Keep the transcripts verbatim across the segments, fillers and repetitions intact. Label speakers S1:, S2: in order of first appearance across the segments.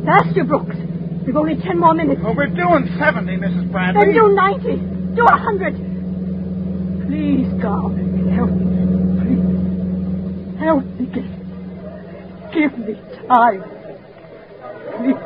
S1: Faster, Brooks. We've only ten more minutes.
S2: Well, we're doing seventy, Missus Bradley.
S1: Then do ninety. Do a hundred. Please, God, help me. Please. Help me. Give me time. Please.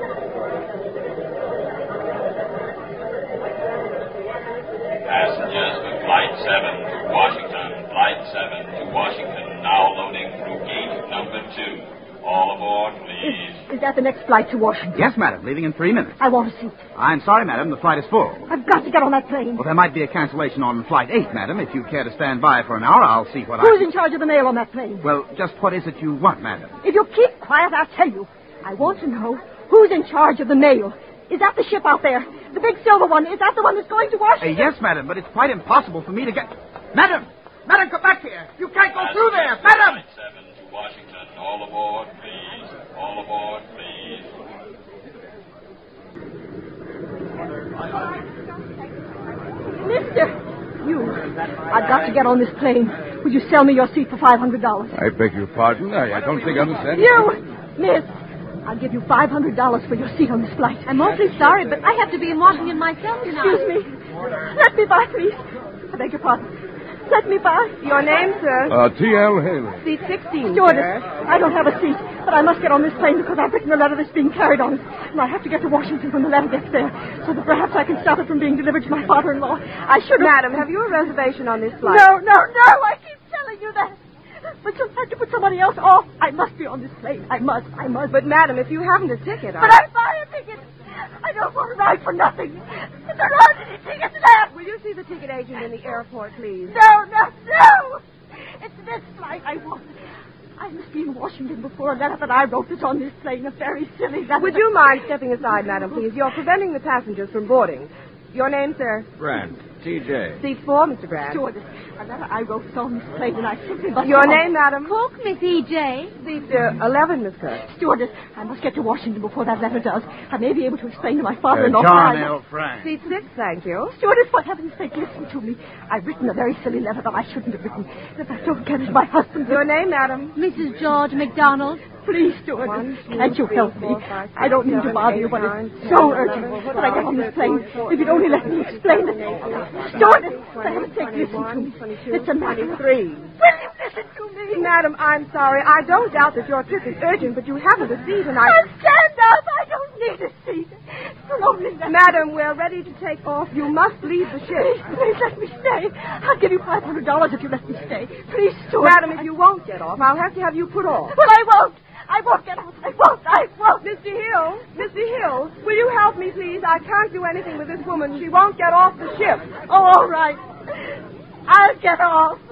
S3: Passengers for Flight seven to Washington. Flight seven to Washington. Now loading through gate number two. All aboard, please.
S1: Is, is that the next flight to Washington?
S4: Yes, madam. Leaving in three minutes.
S1: I want a seat.
S4: I'm sorry, madam. The flight is full.
S1: I've got to get on that plane.
S4: Well, there might be a cancellation on Flight eight, madam. If you care to stand by for an hour, I'll see what I...
S1: Who's in charge of the mail on that plane?
S4: Well, just what is it you want, madam?
S1: If you keep quiet, I'll tell you. I want to know who's in charge of the mail. Is that the ship out there? The big silver one? Is that the one that's going to Washington?
S4: Uh, yes, madam, but it's quite impossible for me to get... Madam! Madam, come back here! You can't go through there! Madam!
S3: Flight seven to Washington. All aboard, please. All aboard, please.
S1: Mister, you. I've got to get on this plane. Would you sell me your seat for five hundred dollars?
S5: I beg your pardon. I, I don't think I understand.
S1: You! Miss, I'll give you five hundred dollars for your seat on this flight.
S6: I'm awfully sorry, but I have to be in Washington myself tonight.
S1: Excuse me. Let me by, please. I beg your pardon. Let me by.
S6: Your name, sir?
S5: Uh, T L Haley.
S6: Seat sixteen,
S1: Stewardess,
S6: sir.
S1: I don't have a seat, but I must get on this plane because I've written a letter that's being carried on it. And I have to get to Washington when the letter gets there, so that perhaps I can stop it from being delivered to my father-in-law. I should have...
S6: Madam, have you a reservation on this flight?
S1: No, no, no! I keep telling you that. But you'll have to put somebody else off. I must be on this plane. I must, I must.
S6: But, madam, if you haven't a ticket...
S1: But I'll buy a ticket. I don't want to ride for nothing. There aren't any tickets left.
S6: Will you see the ticket agent in the airport, please?
S1: No, no, no! It's this flight I want. I must be in Washington before a letter that I wrote that's on this plane. A very silly letter.
S6: Would you mind stepping aside, madam, please? You're preventing the passengers from boarding. Your name, sir?
S5: Brand. T J.
S6: Seat four, Mister Brand.
S1: Stewardess, a letter I wrote was on this plane, and I simply must...
S6: Your name, madam? Cook, Miss E J. Seat uh, eleven, Miss Cook.
S1: Stewardess, I must get to Washington before that letter does. I may be able to explain to my father-in-law...
S4: Uh, John
S1: why I-
S4: L. Frank.
S6: Seat six, thank you.
S1: Stewardess, for heaven's sake, listen to me. I've written a very silly letter that I shouldn't have written. If I don't get it, my husband...
S6: Your name, madam?
S7: Missus George McDonald.
S1: Please, stewardess,
S6: One, two,
S1: can't you
S6: three,
S1: help me?
S6: four, five, six,
S1: I don't mean to
S6: seven,
S1: bother
S6: eight,
S1: you, but
S6: nine,
S1: it's
S6: ten,
S1: so
S6: eleven,
S1: urgent
S6: twelve,
S1: that I get on this plane.
S6: thirteen,
S1: If you'd only let me explain it. Stewardess, for heaven's sake, listen to me.
S6: twenty-two,
S1: It's a matter of...
S6: twenty-three.
S1: Will you listen to me?
S6: Madam, I'm sorry. I don't doubt that your trip is urgent, but you haven't a seat, and I...
S1: I'll stand up. I don't need a seat. For only that...
S6: Madam, we're ready to take off. You must leave the ship.
S1: Please, please let me stay. I'll give you five hundred dollars if you let me stay. Please, stewardess.
S6: Madam, if you won't get off, I'll have to have you put off.
S1: Well, I won't. I won't get off. I won't. I won't.
S6: Mister Hill, Mister Hill, will you help me, please? I can't do anything with this woman. She won't get off the ship.
S1: Oh, all right. I'll get off.